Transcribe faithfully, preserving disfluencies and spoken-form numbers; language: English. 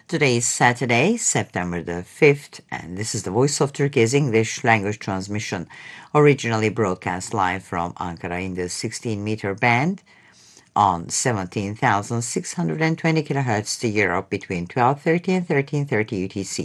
Today is Saturday, September the fifth, and this is the Voice of Turkey's English language transmission, originally broadcast live from Ankara in the sixteen meter band on seventeen thousand six hundred twenty kilohertz to Europe between twelve thirty and thirteen thirty U T C.